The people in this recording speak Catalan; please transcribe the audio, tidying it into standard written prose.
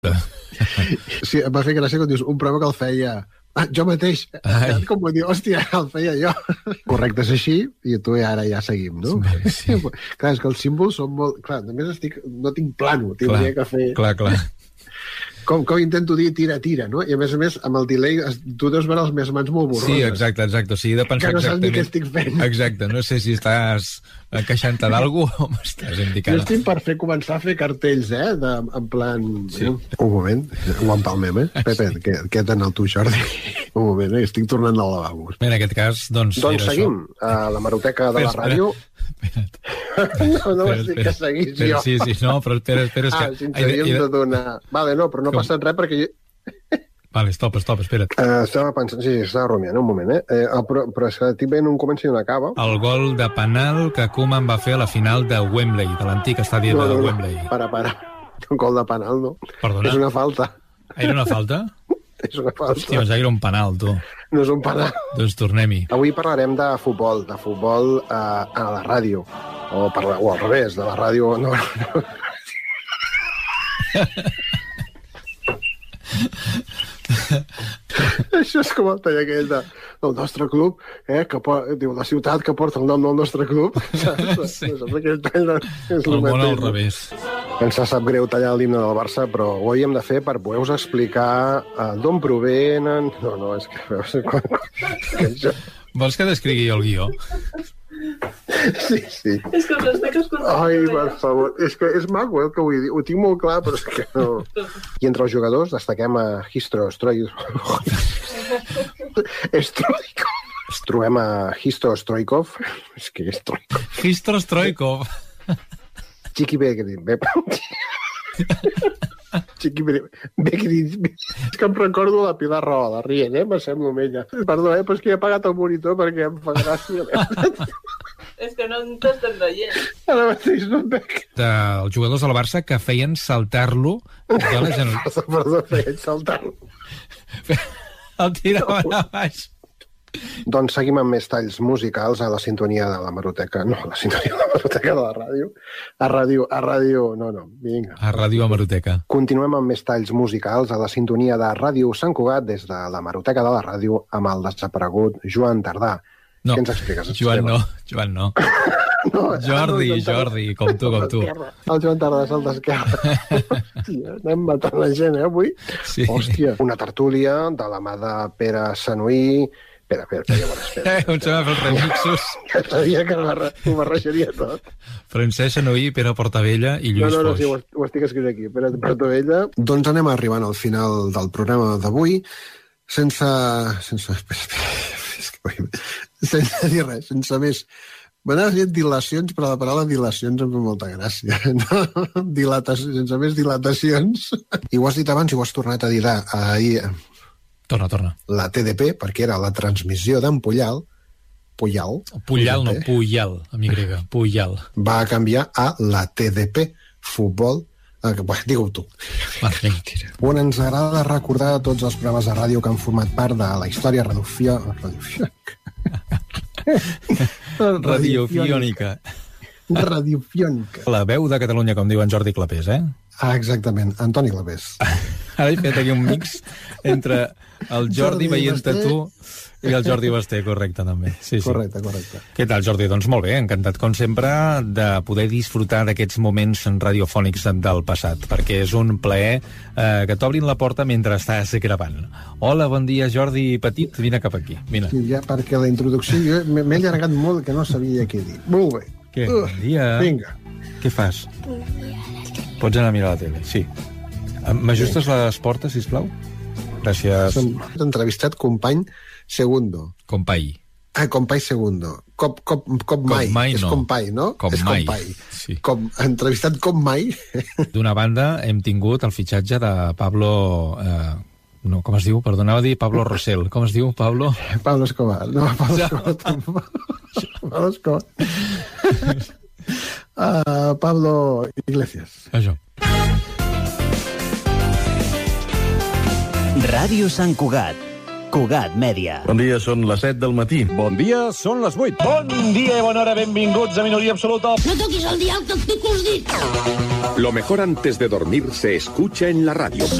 Sí, em va fer gràcia quan dius un programa que el feia... jo mateix. Com vull dir, hòstia, el feia jo. Correcte, és així, i tu i ara ja seguim, no? Sí. Clar, és que els símbols són molt... Clar, només no tinc plano, tindria que fer... Clar. Com intento dir tira, no? I a més, amb el delay, tu deus veure les meves mans molt borroses. Sí, exacte. O sigui, he de pensar que no saps ni què estic fent. Exacte, no sé si estàs encaixant-te d'algú o m'estàs indicant. Jo estic per començar a fer cartells, en plan... Sí. Un moment, ho empalmem, Pepe, què t'ha anat tu, Jordi? Un moment, estic tornant al lavabo. En aquest cas, doncs... Doncs seguim, a la hemeroteca de la ràdio. No vas dir que seguís jo. Sí, no, però espera... Si ens havíem de donar... Vale, no, però no ha passat res perquè... Vale, stop, espera't. Estava pensant... Sí, estava rumiant, un moment, Però és que estic veient un comença i un acaba. El gol de penal que Koeman va fer a la final de Wembley, de l'antic estadi de Wembley. Para. Un gol de penal, no? Perdona? És una falta. Era una falta? És una falta. Hòstia, era un penal, tu. No és un penal. Doncs tornem-hi. Avui parlarem de futbol a la ràdio. O al revés, de la ràdio... No. Això és com el tall aquell del nostre club, diu la ciutat que porta el nom del nostre club. Sí. És el món al revés. Ens sap greu tallar l'himne del Barça, però ho havíem de fer per poder-vos explicar d'on provenen... No, és que... Vols que descrigui el guió? Sí. És que us estic escoltant. Ai, per favor. És que és maco, el que vull dir. Ho tinc molt clar, però és que no... I entre els jugadors destaquem a Hristo Stoichkov. Trobem a Hristo Stoichkov. És que és Stoichkov. Hristo Stoichkov. Chiqui Begrin. Chiqui Begrin. És que em recordo la Pilar Rahola rient, m'assemblo amb ella. Perdó, però és que he apagat el monitor perquè em fa gràcia. És que no t'estem veient. Ara mateix no em veig. Els jugadors del Barça que feien saltar-lo de la generalitat. Perdó, feien saltar-lo. El tiraven a baix. Doncs seguim amb més talls musicals a la sintonia de l'hemeroteca. No, a la sintonia de l'hemeroteca de la ràdio. A ràdio... No, vinga. A ràdio hemeroteca. Continuem amb més talls musicals a la sintonia de Ràdio Sant Cugat des de l'hemeroteca de la ràdio amb el desaparegut Joan Tardà. No, què ens expliques? Joan no. Jordi, com tu. El Joan Tardà és el d'esquerra. Hòstia, anem matant la gent, avui? Sí. Hòstia, una tertúlia de la mà de Pere Sanuí. Espera, On se va fer els remixos? Ja sabia que ho barrejaria tot. Francesc Sanuí, Pere Portavella i Lluís Foix. No, sí, ho estic escrivint aquí. Pere Portavella. Doncs anem arribant al final del programa d'avui sense dir res, sense més. M'anava dient dilacions, però la paraula dilacions em fa molta gràcia. No? Sense més dilatacions. I ho has dit abans i ho has tornat a dir ahir. Torna. La TDP, perquè era la transmissió d'en Puyal, Puyal, amb Y, Puyal. Va canviar a la TDP, futbol. Digue-ho tu. On ens agrada recordar tots els programes de ràdio que han format part de la història radiofònica. La veu de Catalunya, com diu en Jordi Clapés, exactament, Antoni Clapés. Ara he fet aquí un mix entre el Jordi veient-te tu i el Jordi Basté, correcte, també. Sí. Correcte. Què tal, Jordi? Doncs molt bé, encantat, com sempre, de poder disfrutar d'aquests moments radiofònics del passat, perquè és un plaer que t'obrin la porta mentre estàs gravant. Hola, bon dia, Jordi Petit, vine cap aquí, vine. Sí, ja, perquè la introducció jo m'he allargat molt que no sabia què dir. Molt bé. Què? Bon dia. Vinga. Què fas? Pots anar a mirar la tele, sí. M'ajustes les portes, sisplau? Gràcies. Som entrevistat company Segundo. Company. Company Segundo. Cop mai. És company, no? És company. Sí. Entrevistat com mai. D'una banda, hem tingut el fitxatge de Pablo... No, com es diu? Perdonava dir Pablo Rosell. Com es diu, Pablo? Pablo Escobar. No, Pablo Escobar tampoc. Pablo Escobar. Pablo Iglesias. Això. Ràdio Sant Cugat. Cugat Mèdia. Bon dia, són les 7 del matí. Bon dia, són les 8. Bon dia i bona hora, benvinguts a Minoria Absoluta. No toquis el dial, que et pico els dits. Lo mejor antes de dormir se escucha en la radio.